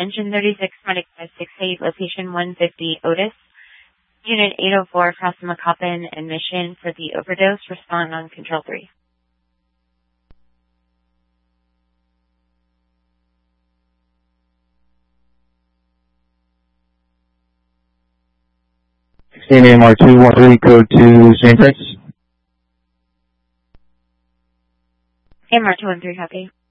Engine 36, Medic 568, location 150 Otis. Unit 804 across the McCoppin and Mission for the overdose. Respond on Control 3. AMR213, code to St. Francis. AMR213, copy.